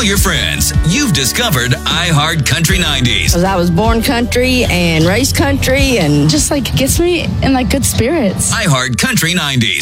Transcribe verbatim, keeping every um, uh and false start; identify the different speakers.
Speaker 1: your friends. You've discovered iHeart Country nineties.
Speaker 2: Because I was born country and raised country and
Speaker 3: just like gets me in like good spirits.
Speaker 1: iHeart Country nineties.